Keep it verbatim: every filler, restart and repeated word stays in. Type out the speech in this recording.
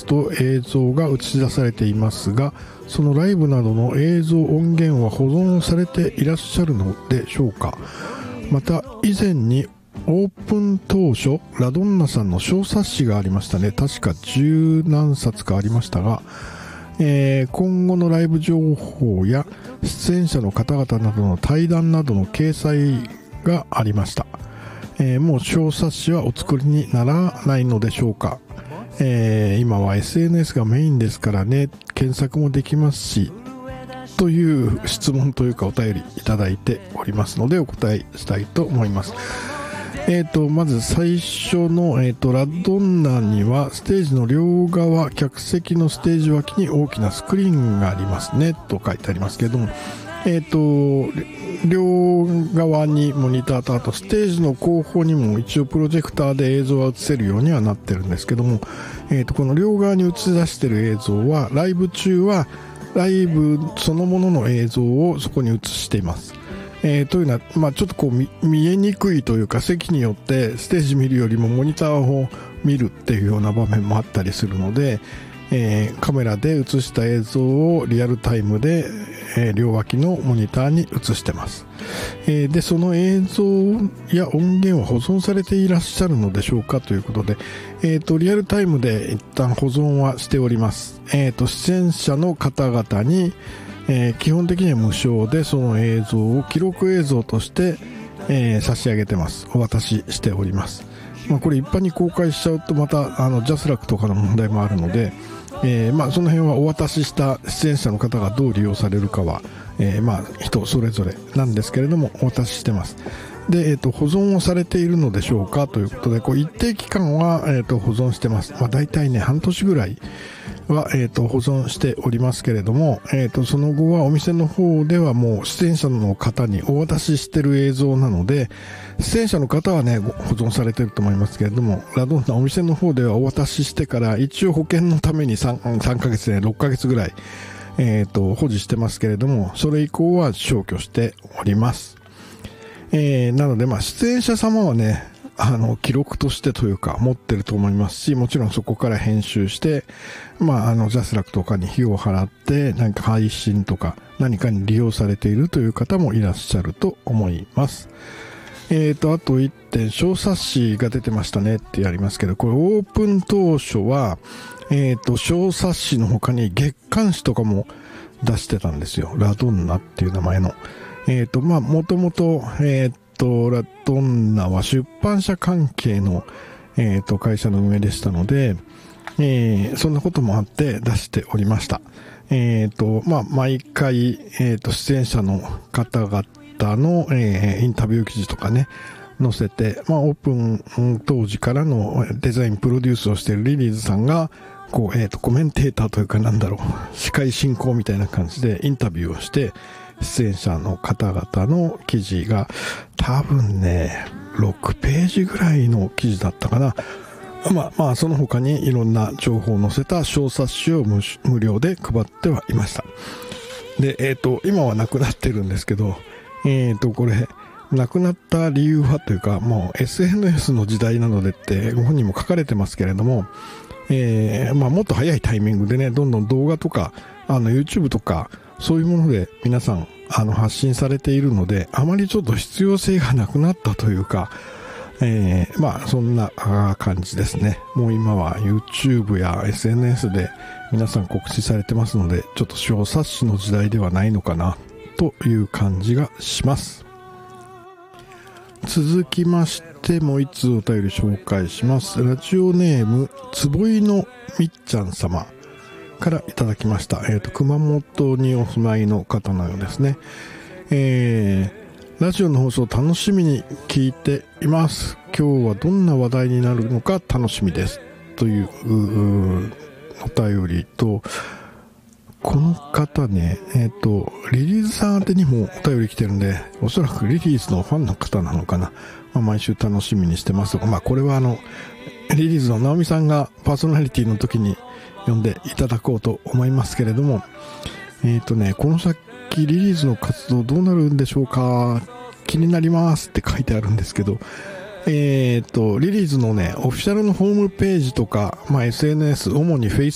と映像が映し出されていますが、そのライブなどの映像音源は保存されていらっしゃるのでしょうか。また以前にオープン当初ラドンナさんの小冊子がありましたね。確か十何冊かありましたが、えー、今後のライブ情報や出演者の方々などの対談などの掲載がありました。えー、もう小冊子はお作りにならないのでしょうか。えー、今は エスエヌエス がメインですからね、検索もできますし、という質問というかお便りいただいておりますのでお答えしたいと思います。えーと、まず最初の、えーと、ラドンナにはステージの両側、客席のステージ脇に大きなスクリーンがありますねと書いてありますけれども、えーと、両側にモニターとあとステージの後方にも一応プロジェクターで映像が映せるようにはなってるんですけども、えーと、この両側に映し出している映像はライブ中はライブそのものの映像をそこに映しています。えー、というのは、まあ、ちょっとこう 見, 見えにくいというか、席によってステージ見るよりもモニターを見るっていうような場面もあったりするので、えー、カメラで映した映像をリアルタイムで、えー、両脇のモニターに映してます。えー、でその映像や音源は保存されていらっしゃるのでしょうかということで、えー、とリアルタイムで一旦保存はしております。えー、と出演者の方々にえー、基本的には無償でその映像を記録映像として、えー、差し上げてます。お渡ししております。まあ、これ一般に公開しちゃうとまたあのジャスラックとかの問題もあるので、えーまあ、その辺はお渡しした出演者の方がどう利用されるかは、えーまあ、人それぞれなんですけれどもお渡ししてます。で、えー、と保存をされているのでしょうかということで、こう一定期間は、えー、と保存してます。まあ、大体ね半年ぐらいは、えー、と保存しておりますけれども、えー、とその後はお店の方ではもう出演者の方にお渡ししている映像なので、出演者の方はね保存されていると思いますけれども、ラドンナお店の方ではお渡ししてから一応保険のために 3, さんかげつでろっかげつぐらい、えー、と保持してますけれども、それ以降は消去しております。えー、なので、まあ、出演者様はね、あの、記録としてというか、持ってると思いますし、もちろんそこから編集して、まあ、あの、ジャスラックとかに費用を払って、何か配信とか、何かに利用されているという方もいらっしゃると思います。えーと、あといってん、小冊子が出てましたねってやりますけど、これオープン当初は、えーと、小冊子の他に月刊誌とかも出してたんですよ。ラドンナっていう名前の。えーと、まあ、もともと、えーと、ラドンナは出版社関係の、えーと、会社の運営でしたので、えー、そんなこともあって出しておりました。えーと、まあ、毎回、えーと、出演者の方々の、えー、インタビュー記事とかね、載せて、まあ、オープン当時からのデザインプロデュースをしているリリーズさんが、こう、えーと、コメンテーターというかなんだろう、司会進行みたいな感じでインタビューをして、出演者の方々の記事が多分ねろくページぐらいの記事だったかな。まあまあその他にいろんな情報を載せた小冊子を 無, 無料で配ってはいました。で、えっと今はなくなってるんですけど、えっとこれなくなった理由はというか、もう エスエヌエス の時代なのでってご本人も書かれてますけれども、えーまあ、もっと早いタイミングでねどんどん動画とかあの YouTube とかそういうもので皆さんあの発信されているので、あまりちょっと必要性がなくなったというか、えー、まあそんな感じですね。もう今は YouTube や エスエヌエス で皆さん告知されてますので、ちょっと小冊子の時代ではないのかなという感じがします。続きましてもう一通お便り紹介します。ラジオネームつぼいのみっちゃん様からいただきました。えっと、熊本にお住まいの方のようですね。えー、ラジオの放送を楽しみに聞いています。今日はどんな話題になるのか楽しみです。というお便りと、この方ね、えっと、リリーズさん宛てにもお便り来てるんで、おそらくリリーズのファンの方なのかな。まあ、毎週楽しみにしてますが、まあ、これはあの、リリーズの直美さんがパーソナリティの時に読んでいただこうと思いますけれども、えっとね、この先リリーズの活動どうなるんでしょうか、気になりますって書いてあるんですけど、えっと、リリーズのね、オフィシャルのホームページとか、まあ、エスエヌエス、主に